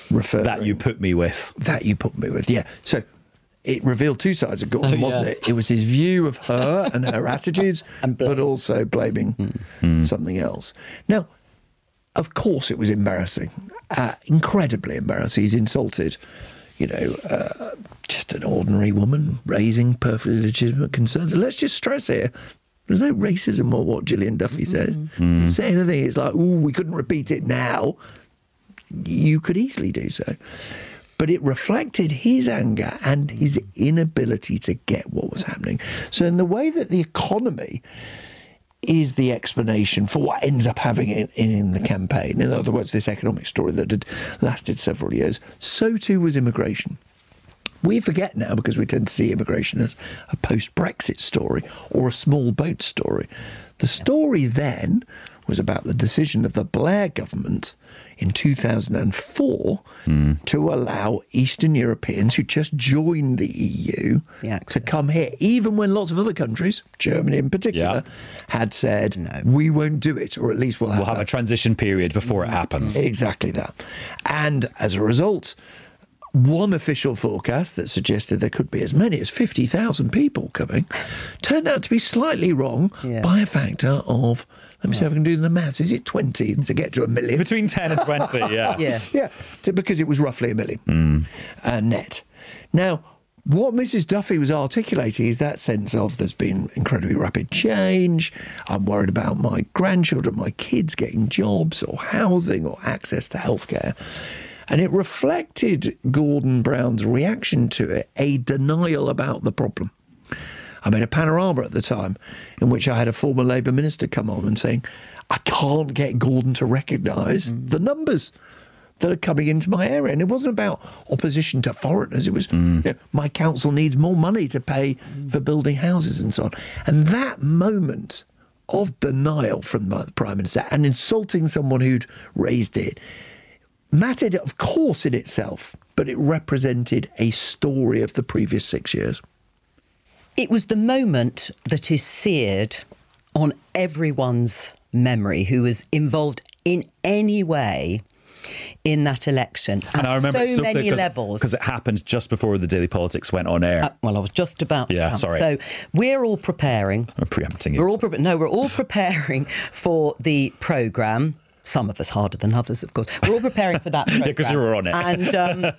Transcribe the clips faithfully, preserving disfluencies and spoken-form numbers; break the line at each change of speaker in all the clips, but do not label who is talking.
referring...
That you put me with.
That you put me with, yeah. So it revealed two sides of Gordon,
oh,
wasn't
yeah.
it? It was his view of her and her attitudes, but also blaming mm. something else. Now, of course it was embarrassing, uh, incredibly embarrassing. He's insulted, you know, uh, just an ordinary woman raising perfectly legitimate concerns. And let's just stress here, there's no racism or what Gillian Duffy said. Mm. Say anything, it's like, ooh, we couldn't repeat it now. You could easily do so. But it reflected his anger and his inability to get what was happening. So in the way that the economy is the explanation for what ends up having in, in the campaign, in other words, this economic story that had lasted several years, so too was immigration. We forget now, because we tend to see immigration as a post-Brexit story or a small boat story. The story then was about the decision of the Blair government in two thousand four mm. to allow Eastern Europeans who just joined the E U to come here, even when lots of other countries, Germany in particular, yeah. had said, no. we won't do it, or at least we'll have,
we'll have a transition period before
mm.
it happens.
Exactly that. And as a result, one official forecast that suggested there could be as many as fifty thousand people coming turned out to be slightly wrong yeah. by a factor of, let me yeah. see if I can do the maths, is it twenty to get to a million?
Between ten and twenty, yeah.
yeah.
Yeah, to, because it was roughly a million
mm.
uh, net. Now, what Missus Duffy was articulating is that sense of there's been incredibly rapid change. I'm worried about my grandchildren, my kids getting jobs or housing or access to healthcare. And it reflected Gordon Brown's reaction to it, a denial about the problem. I made a panorama at the time in which I had a former Labour minister come on and saying, I can't get Gordon to recognise mm. the numbers that are coming into my area. And it wasn't about opposition to foreigners. It was, mm. you know, my council needs more money to pay mm. for building houses and so on. And that moment of denial from the Prime Minister and insulting someone who'd raised it mattered, of course, in itself, but it represented a story of the previous six years.
It was the moment that is seared on everyone's memory who was involved in any way in that election.
And I remember
so, so many
cause,
levels.
Because it happened just before the Daily Politics went on air.
Uh, well, I was just about
yeah,
to
sorry.
So we're all preparing.
I'm preempting it.
We're all pre- no, we're all preparing for the programme. Some of us harder than others, of course. We're all preparing for that programme.
Yeah, because you were on it.
And, um,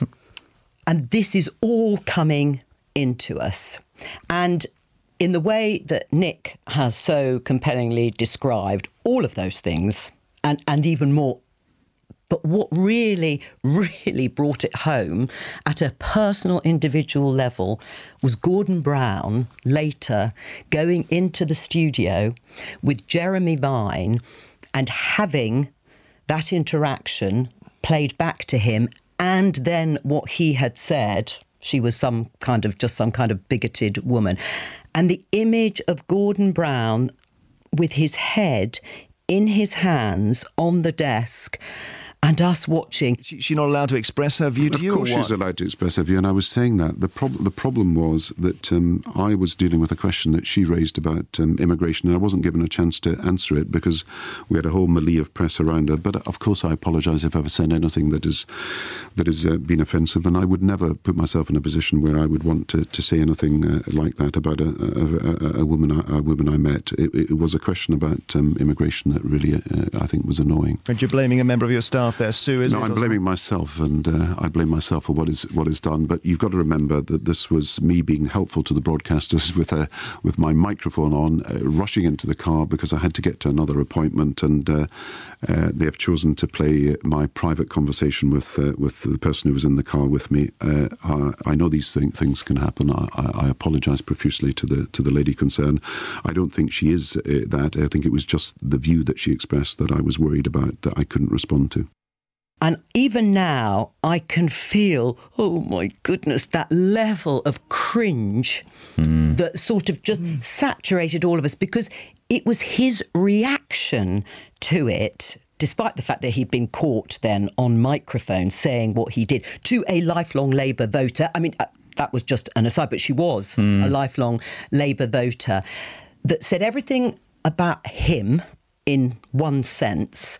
and this is all coming into us. And in the way that Nick has so compellingly described all of those things, and, and even more, but what really, really brought it home at a personal, individual level was Gordon Brown later going into the studio with Jeremy Vine and having that interaction played back to him, and then what he had said, she was some kind of, just some kind of bigoted woman. And the image of Gordon Brown with his head in his hands on the desk and us watching.
Is she not allowed to express her view to
of
you?
Of course she's allowed to express her view, and I was saying that. The, prob- the problem was that um, I was dealing with a question that she raised about um, immigration, and I wasn't given a chance to answer it because we had a whole melee of press around her. But of course I apologise if I've ever said anything that is that has uh, been offensive, and I would never put myself in a position where I would want to, to say anything uh, like that about a, a, a, a, woman, I, a woman I met. It, it was a question about um, immigration that really, uh, I think, was annoying.
And you're blaming a member of your staff there, Sue, is
no,
it?
No, I'm blaming myself, and uh, I blame myself for what is what is done. But you've got to remember that this was me being helpful to the broadcasters with a with my microphone on, uh, rushing into the car because I had to get to another appointment, and uh, uh, they have chosen to play my private conversation with uh, with the person who was in the car with me. Uh, I, I know these thing, things can happen. I, I, I apologise profusely to the to the lady concerned. I don't think she is uh, that. I think it was just the view that she expressed that I was worried about that I couldn't respond to.
And even now, I can feel, oh my goodness, that level of cringe mm. that sort of just mm. saturated all of us, because it was his reaction to it, despite the fact that he'd been caught then on microphone saying what he did to a lifelong Labour voter. I mean, uh, that was just an aside, but she was mm. a lifelong Labour voter that said everything about him in one sense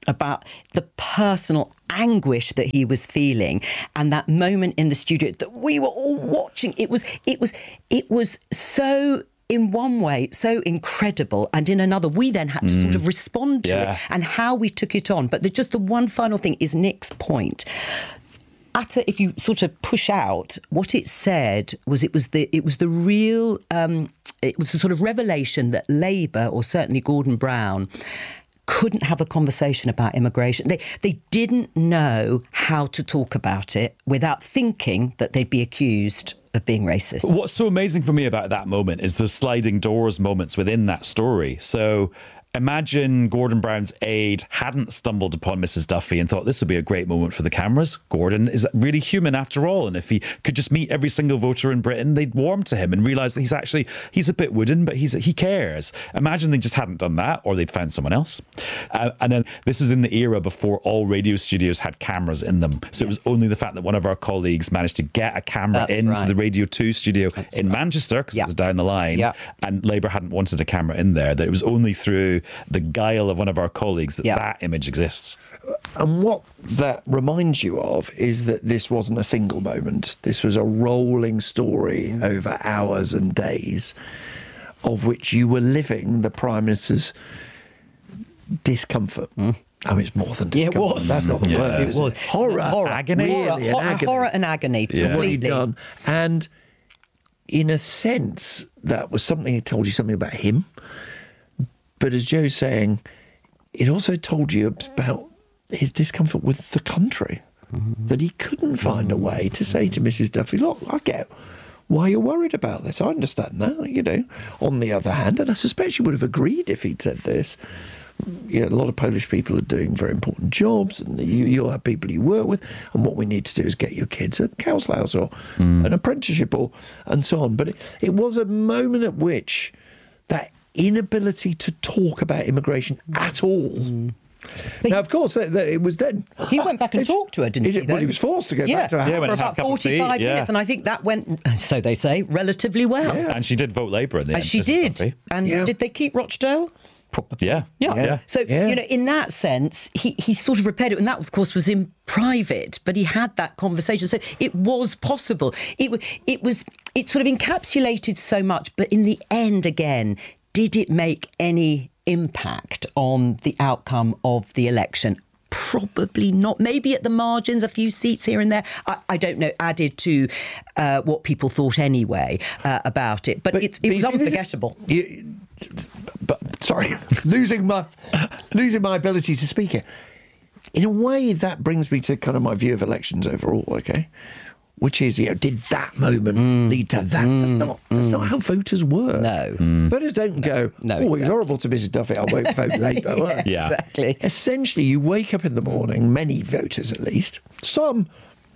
about the personal anguish that he was feeling, and that moment in the studio that we were all watching. It was, it was, it was so, in one way, so incredible, and in another, we then had to mm. sort of respond to
yeah.
it and how we took it on. But the, just the one final thing is Nick's point. Utter, if you sort of push out, what it said was it was the it was the real um, it was the sort of revelation that Labour, or certainly Gordon Brown, couldn't have a conversation about immigration. They they didn't know how to talk about it without thinking that they'd be accused of being racist.
What's so amazing for me about that moment is the sliding doors moments within that story. So imagine Gordon Brown's aide hadn't stumbled upon Missus Duffy and thought this would be a great moment for the cameras. Gordon is really human after all, and if he could just meet every single voter in Britain, they'd warm to him and realise that he's actually, he's a bit wooden, but he's he cares. Imagine they just hadn't done that, or they'd found someone else. Uh, and then this was in the era before all radio studios had cameras in them. So yes. It was only the fact that one of our colleagues managed to get a camera That's into right. the Radio two studio That's in right. Manchester, because yeah. it was down the line, yeah. and Labour hadn't wanted a camera in there, that it was only through the guile of one of our colleagues that yeah. that image exists.
And what that reminds you of is that this wasn't a single moment. This was a rolling story mm. over hours and days, of which you were living the Prime Minister's discomfort. Mm. I mean, it's more than discomfort.
Yeah, it was.
That's not the
yeah.
word.
It was.
It? Horror.
Horror.
Agony. Really,
horror,
an agony.
horror and agony.
Yeah.
What he'd done. And in a sense, that was something, it told you something about him. But as Joe's saying, it also told you about his discomfort with the country, mm-hmm. that he couldn't find a way to say to Missus Duffy, look, I get why you're worried about this. I understand that, you know. On the other hand, and I suspect she would have agreed if he'd said this, you know, a lot of Polish people are doing very important jobs, and you, you'll have people you work with, and what we need to do is get your kids a Kouslaus or mm. an apprenticeship or and so on. But it, it was a moment at which that inability to talk about immigration at all. Mm. Now, of course, that, that it was then.
He went back and talked to her, didn't he?
Well, he was forced to go
yeah.
back to her.
Yeah,
for about forty-five
tea,
minutes,
yeah.
and I think that went, so they say, relatively well.
Yeah. And she did vote Labour in the
and
end.
She did.
Duffy.
And
yeah.
did they keep Rochdale? Probably.
Yeah.
Yeah.
yeah.
So,
yeah.
you know, in that sense, he, he sort of repaired it. And that, of course, was in private, but he had that conversation. So it was possible. It, it was, it sort of encapsulated so much. But in the end, again, did it make any impact on the outcome of the election? Probably not. Maybe at the margins, a few seats here and there. I, I don't know, added to uh, what people thought anyway uh, about it. But, but it's, it
but
was
see,
unforgettable.
Is, you, but sorry, losing my losing my ability to speak here. In a way, that brings me to kind of my view of elections overall. Okay, which is, you know, did that moment mm. lead to that? Mm. That's not that's mm. not how voters work.
No,
mm. voters don't no. go.
No,
oh,
exactly.
It was horrible to Missus Duffy. I won't vote Labour.
yeah,
yeah,
exactly.
Essentially, you wake up in the morning. Many voters, at least, some.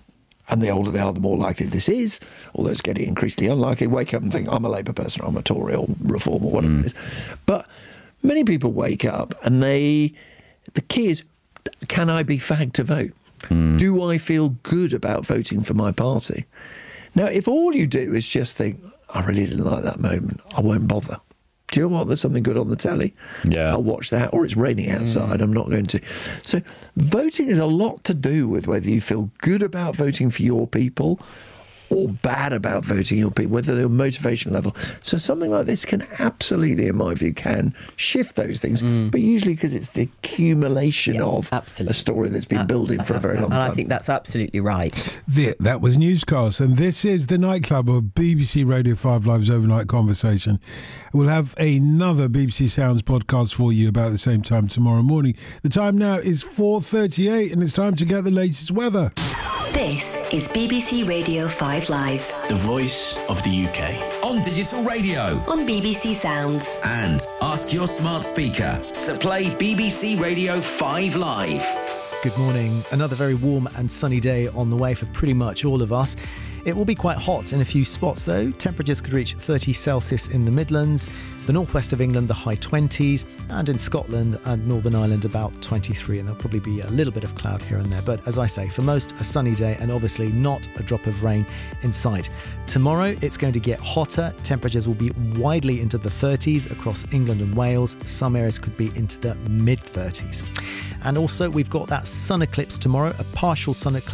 And the older they are, the more likely this is, although it's getting increasingly unlikely. Wake up and think, I'm a Labour person, I'm a Tory or Reform or whatever mm. it is. But many people wake up and they, the key is, can I be fagged to vote? Mm. Do I feel good about voting for my party? Now, if all you do is just think, I really didn't like that moment, I won't bother. Do you know what? There's something good on the telly.
Yeah.
I'll watch that. Or it's raining outside. Mm. I'm not going to. So voting is a lot to do with whether you feel good about voting for your people or bad about voting your people, whether they're motivation level. So something like this can absolutely, in my view, can shift those things. Mm. But usually because it's the accumulation yeah, of absolutely. a story that's been
absolutely.
building for a very long
and
time.
I think that's absolutely right.
The, that was Newscast, and this is the nightclub of B B C Radio five Live's Overnight Conversation. We'll have another B B C Sounds podcast for you about the same time tomorrow morning. The time now is four thirty-eight, and it's time to get the latest weather.
This is B B C Radio five Live.
The voice of the U K.
On digital radio.
On B B C Sounds.
And ask your smart speaker to play B B C Radio five Live.
Good morning. Another very warm and sunny day on the way for pretty much all of us. It will be quite hot in a few spots though. Temperatures could reach thirty Celsius in the Midlands, the northwest of England the high twenties, and in Scotland and Northern Ireland about twenty-three, and there'll probably be a little bit of cloud here and there. But as I say, for most a sunny day and obviously not a drop of rain in sight. Tomorrow it's going to get hotter. Temperatures will be widely into the thirties across England and Wales. Some areas could be into the mid thirties. And also we've got that sun eclipse tomorrow, a partial sun eclipse